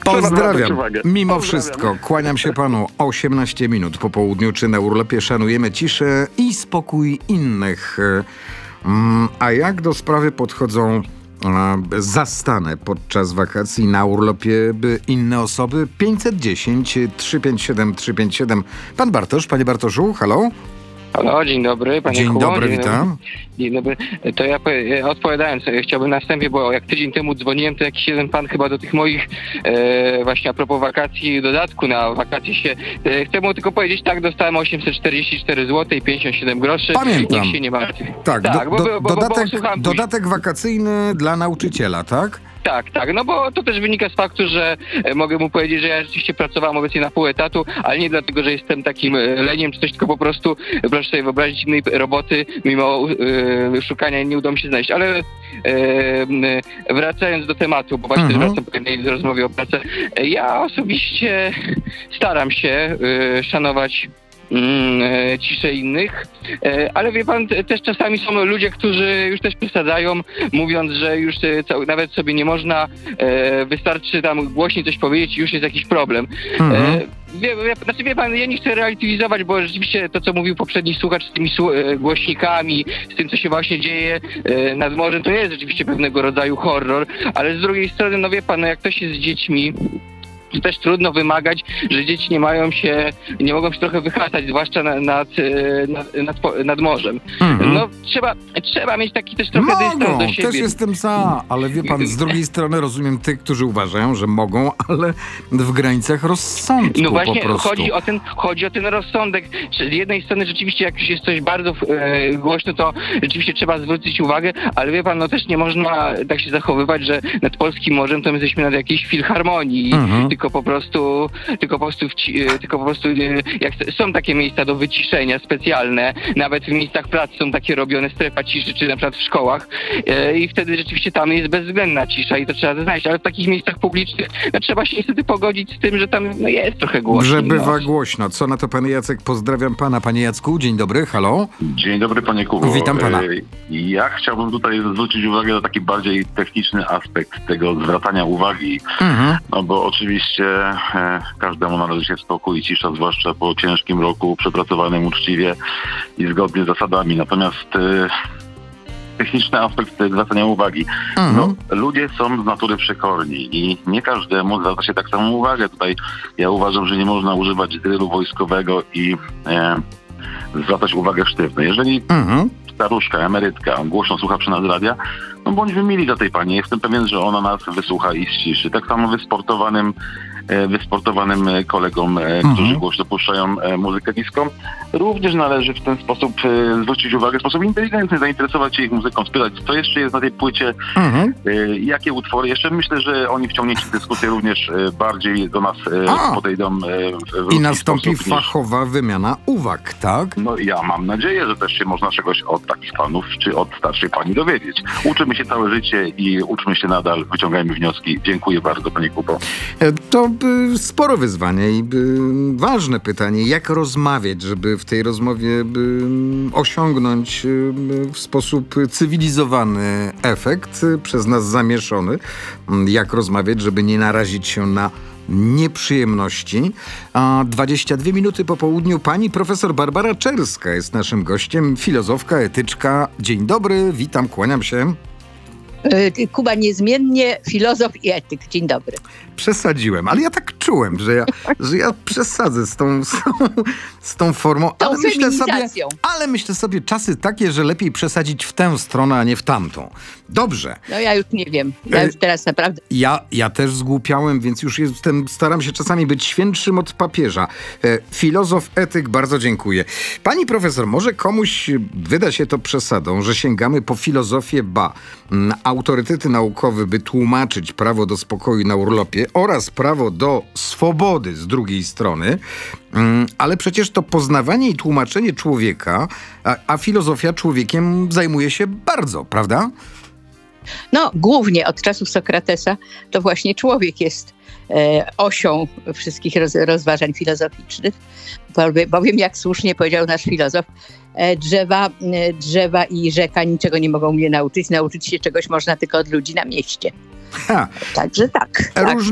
Pozdrawiam. Mimo wszystko, kłaniam się panu. 18 minut po południu. Czy na urlopie szanujemy ciszę i spokój innych? A jak do sprawy podchodzą zastane podczas wakacji na urlopie inne osoby? 510 357 357. Pan Bartosz, panie Bartoszu, halo? Halo, dzień dobry, panie Dzień Kubo. dobry, witam. Dzień dobry. To ja odpowiadając, chciałbym na wstępie, bo jak tydzień temu dzwoniłem, to jakiś jeden pan chyba do tych moich właśnie a propos wakacji, dodatku na wakacje się... chcę mu tylko powiedzieć, tak, dostałem 844 zł i 57 groszy. Pamiętam. Niech się nie martwi. Tak, dodatek wakacyjny dla nauczyciela, tak? Tak, no bo to też wynika z faktu, że mogę mu powiedzieć, że ja rzeczywiście pracowałem obecnie na pół etatu, ale nie dlatego, że jestem takim leniem czy coś, tylko po prostu proszę sobie wyobrazić, innej roboty mimo szukania nie udało mi się znaleźć. Ale wracając do tematu, bo właśnie wracam po jednej rozmowie o pracę, ja osobiście staram się szanować ciszę innych, ale wie pan, też czasami są ludzie, którzy już też przesadzają, mówiąc, że już nawet sobie nie można, wystarczy tam głośniej coś powiedzieć i już jest jakiś problem. Wie pan, ja nie chcę relatywizować, bo rzeczywiście to, co mówił poprzedni słuchacz z tymi głośnikami, z tym, co się właśnie dzieje nad morzem, to jest rzeczywiście pewnego rodzaju horror, ale z drugiej strony, no wie pan, jak ktoś jest z dziećmi, to też trudno wymagać, że dzieci nie mogą się trochę wychastać, zwłaszcza nad morzem. No trzeba mieć taki też trochę dystans do siebie. Też jestem za, ale wie pan, z drugiej strony rozumiem tych, którzy uważają, że mogą, ale w granicach rozsądku. No właśnie, po prostu. chodzi o ten rozsądek. Z jednej strony rzeczywiście, jak już jest coś bardzo głośno, to rzeczywiście trzeba zwrócić uwagę, ale wie pan, no też nie można tak się zachowywać, że nad polskim morzem to my jesteśmy nad jakiejś filharmonii. Tylko po prostu jak są takie miejsca do wyciszenia specjalne, nawet w miejscach pracy są takie robione strefa ciszy, czy na przykład w szkołach i wtedy rzeczywiście tam jest bezwzględna cisza i to trzeba znaleźć, ale w takich miejscach publicznych trzeba się niestety pogodzić z tym, że tam jest trochę głośno. Że bywa głośno. Co na to pan Jacek? Pozdrawiam pana. Panie Jacku, dzień dobry, halo? Dzień dobry, panie Kubo. Witam pana. Ja chciałbym tutaj zwrócić uwagę na taki bardziej techniczny aspekt tego zwracania uwagi, no bo oczywiście każdemu należy się spokój i cisza, zwłaszcza po ciężkim roku przepracowanym uczciwie i zgodnie z zasadami. Natomiast techniczny aspekt zwracania uwagi. No, ludzie są z natury przekorni i nie każdemu zwraca się tak samą uwagę. Tutaj ja uważam, że nie można używać drylu wojskowego i zwracać uwagę sztywno. Jeżeli staruszka, emerytka głośno słucha przy nas radia, no bądźmy mili dla tej pani. Jestem pewien, że ona nas wysłucha i ściszy. Tak samo wysportowanym kolegom, którzy głośno puszczają muzykę disco, również należy w ten sposób zwrócić uwagę, w sposób inteligentny, zainteresować się ich muzyką, spytać, co jeszcze jest na tej płycie, jakie utwory. Jeszcze myślę, że oni wciągnięci w dyskusję również bardziej do nas podejdą. I nastąpi fachowa wymiana uwag, tak? No ja mam nadzieję, że też się można czegoś od takich panów, czy od starszej pani dowiedzieć. Uczymy się całe życie i uczmy się nadal, wyciągajmy wnioski. Dziękuję bardzo, panie Kubo. To sporo wyzwanie i ważne pytanie, jak rozmawiać, żeby w tej rozmowie osiągnąć w sposób cywilizowany efekt, przez nas zamieszony. Jak rozmawiać, żeby nie narazić się na nieprzyjemności. 22 minuty po południu pani profesor Barbara Czerska jest naszym gościem, filozofka, etyczka. Dzień dobry, witam, kłaniam się. Kuba niezmiennie, filozof i etyk. Dzień dobry. Przesadziłem, ale ja tak czułem, że ja przesadzę z tą formą. Ale myślę sobie, czasy takie, że lepiej przesadzić w tę stronę, a nie w tamtą. Dobrze. No ja już nie wiem. Ja już teraz naprawdę... Ja też zgłupiałem, więc już staram się czasami być świętszym od papieża. Filozof, etyk, bardzo dziękuję. Pani profesor, może komuś wyda się to przesadą, że sięgamy po filozofię, autorytety naukowe, by tłumaczyć prawo do spokoju na urlopie oraz prawo do swobody z drugiej strony, ale przecież to poznawanie i tłumaczenie człowieka, a filozofia człowiekiem zajmuje się bardzo, prawda? No, głównie od czasów Sokratesa to właśnie człowiek jest osią wszystkich rozważań filozoficznych, bowiem jak słusznie powiedział nasz filozof, drzewa i rzeka niczego nie mogą mnie nauczyć. Nauczyć się czegoś można tylko od ludzi na mieście. Także tak.